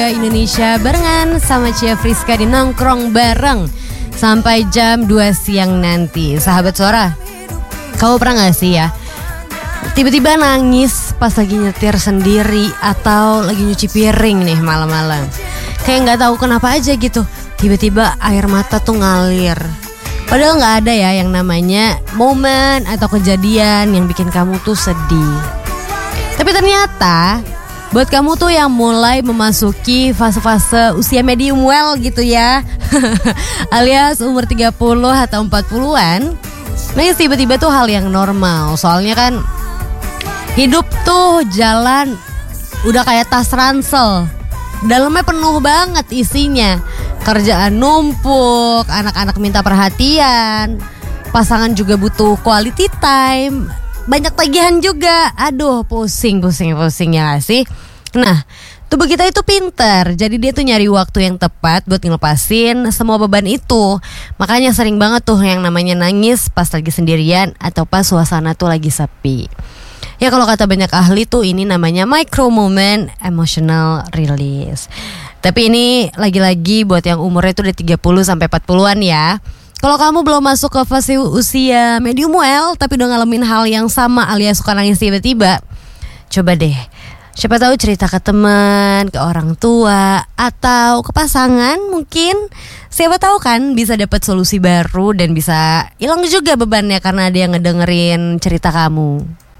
Indonesia barengan sama Cia Friska di Nongkrong Bareng sampai jam 2 siang nanti. Sahabat Suara, kamu pernah gak sih ya tiba-tiba nangis pas lagi nyetir sendiri atau lagi nyuci piring nih malam-malam? Kayak gak tahu kenapa aja gitu, tiba-tiba air mata tuh ngalir. Padahal gak ada ya yang namanya momen atau kejadian yang bikin kamu tuh sedih. Tapi ternyata buat kamu tuh yang mulai memasuki fase-fase usia medium well gitu ya alias umur 30 atau 40-an, nangis tiba-tiba tuh hal yang normal. Soalnya kan hidup tuh jalan udah kayak tas ransel, dalamnya penuh banget isinya. Kerjaan numpuk, anak-anak minta perhatian, pasangan juga butuh quality time, banyak tagihan juga. Aduh, pusing ya gak sih? Nah, tubuh kita itu pintar, jadi dia tuh nyari waktu yang tepat buat ngelepasin semua beban itu. Makanya sering banget tuh yang namanya nangis pas lagi sendirian atau pas suasana tuh lagi sepi. Ya kalau kata banyak ahli tuh ini namanya micro moment emotional release. Tapi ini lagi-lagi buat yang umurnya tuh udah 30 sampai 40-an ya. Kalau kamu belum masuk ke fase usia medium well tapi udah ngalamin hal yang sama alias suka nangis tiba-tiba, coba deh, siapa tahu cerita ke teman, ke orang tua, atau ke pasangan mungkin. Siapa tahu kan bisa dapat solusi baru dan bisa hilang juga bebannya karena ada yang ngedengerin cerita kamu.